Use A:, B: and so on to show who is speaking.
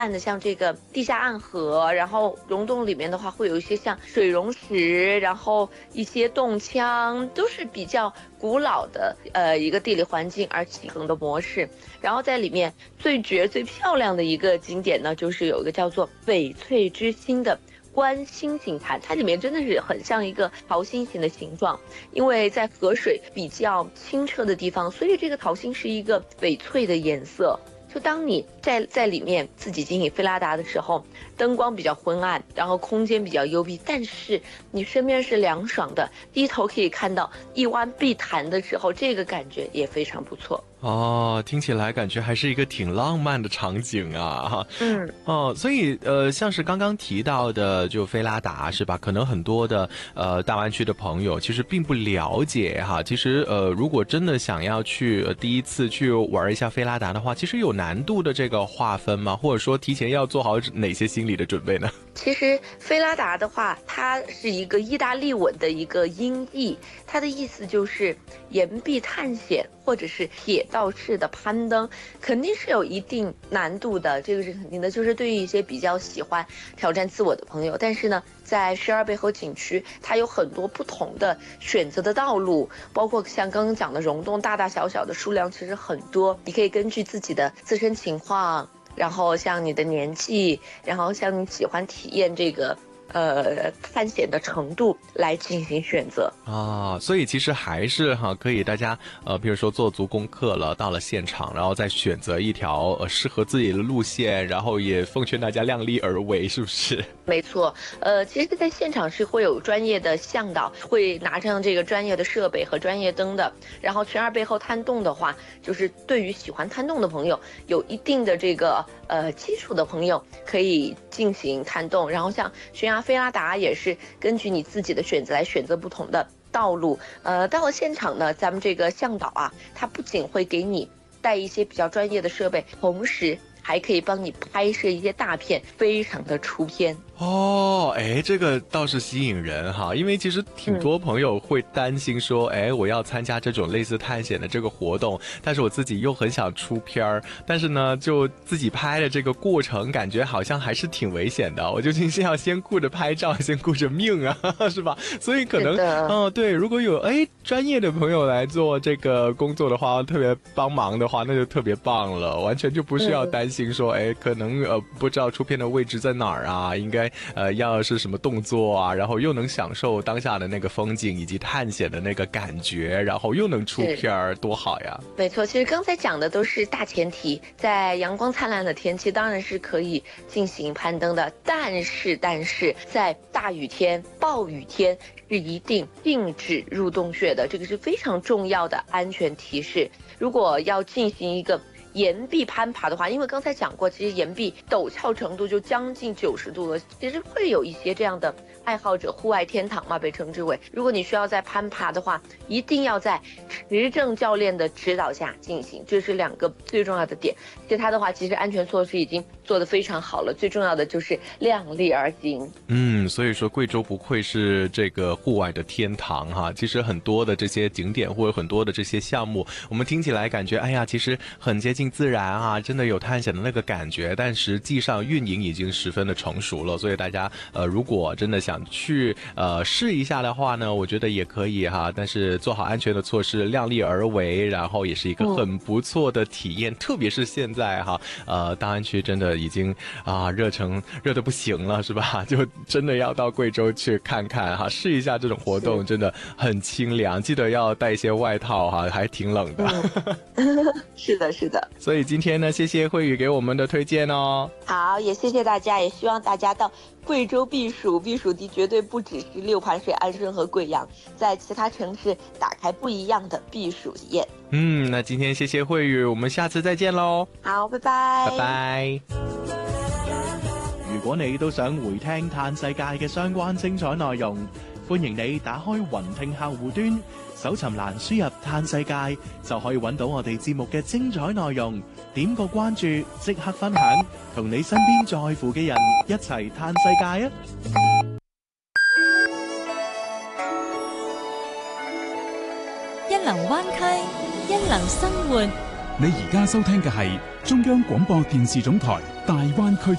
A: 的像这个地下暗河，然后溶洞里面的话会有一些像水溶石，然后一些洞腔，都是比较古老的一个地理环境而形成的模式。然后在里面最绝最漂亮的一个景点呢，就是有一个叫做翡翠之星的观星星潭，它里面真的是很像一个桃心形的形状，因为在河水比较清澈的地方，所以这个桃心是一个翡翠的颜色。就当你在里面自己进行菲拉达的时候，灯光比较昏暗，然后空间比较幽闭，但是你身边是凉爽的，低头可以看到一湾碧潭的时候，这个感觉也非常不错。
B: 哦，听起来感觉还是一个挺浪漫的场景啊。哦，所以像是刚刚提到的就菲拉达是吧，可能很多的大湾区的朋友其实并不了解哈。其实如果真的想要去第一次去玩一下菲拉达的话，其实有难度的这个划分吗？或者说提前要做好哪些心理的准备呢？
A: 其实菲拉达的话，它是一个意大利文的一个音译，它的意思就是岩壁探险或者是铁道式的攀登，肯定是有一定难度的，这个是肯定的。就是对于一些比较喜欢挑战自我的朋友，但是呢，在十二贝河景区，它有很多不同的选择的道路，包括像刚刚讲的溶洞，大大小小的数量其实很多，你可以根据自己的自身情况。然后像你的年纪，然后像你喜欢体验这个探险的程度来进行选择
B: 啊，所以其实还是哈，可以大家比如说做足功课了，到了现场，然后再选择一条适合自己的路线，然后也奉劝大家量力而为，是不是？
A: 没错，其实，在现场是会有专业的向导，会拿上这个专业的设备和专业灯的。然后全二背后探洞的话，就是对于喜欢探洞的朋友，有一定的这个基础的朋友可以进行探洞。然后像悬崖菲拉达也是根据你自己的选择来选择不同的道路。到了现场呢，咱们这个向导啊，他不仅会给你带一些比较专业的设备，同时还可以帮你拍摄一些大片，非常的出片。
B: 哦，哎，这个倒是吸引人哈，因为其实挺多朋友会担心说，哎，我要参加这种类似探险的这个活动，但是我自己又很想出片儿，但是呢，就自己拍的这个过程，感觉好像还是挺危险的。我究竟是要先顾着拍照，先顾着命啊，是吧？所以可能，对，如果有专业的朋友来做这个工作的话，特别帮忙的话，那就特别棒了，完全就不需要担心说，哎，可能不知道出片的位置在哪儿啊，应该。要是什么动作啊，然后又能享受当下的那个风景以及探险的那个感觉，然后又能出片儿，多好呀！
A: 没错，其实刚才讲的都是大前提，在阳光灿烂的天气当然是可以进行攀登的，但是在大雨天、暴雨天是一定禁止入洞穴的，这个是非常重要的安全提示。如果要进行一个岩壁攀爬的话，因为刚才讲过，其实岩壁陡峭程度就将近90度了，其实会有一些这样的爱好者，户外天堂嘛，被称之为。如果你需要在攀爬的话，一定要在持证教练的指导下进行，这是2个最重要的点。其他的话，其实安全措施已经做得非常好了，最重要的就是量力而行。
B: 所以说贵州不愧是这个户外的天堂哈。其实很多的这些景点或者很多的这些项目，我们听起来感觉哎呀，其实很接近自然啊，真的有探险的那个感觉，但实际上运营已经十分的成熟了。所以大家如果真的想去试一下的话呢，我觉得也可以哈，但是做好安全的措施，量力而为，然后也是一个很不错的体验。特别是现在哈，大湾区真的已经热得不行了，是吧？就真的要到贵州去看看哈，试一下这种活动，真的很清凉，记得要带一些外套哈，还挺冷的。
A: 是的，是的。
B: 所以今天呢，谢谢慧宇给我们的推荐哦。
A: 好，也谢谢大家，也希望大家到贵州避暑地绝对不只是六盘水、安顺和贵阳，在其他城市打開不一樣的避暑體驗。
B: 那今天謝謝慧宇，我們下次再見咯。
A: 好，拜拜。
B: 拜拜。
C: 如果你都想回聽嘆世界嘅相關精彩內容，歡迎你打開雲聽客戶端，搜尋欄輸入嘆世界，就可以揾到我哋節目嘅精彩內容。點個關注，即刻分享，同你身邊在乎嘅人一齊嘆世界啊！
D: 一流灣區，一流生活， 你而家收聽嘅係中央廣播電視總台大灣區之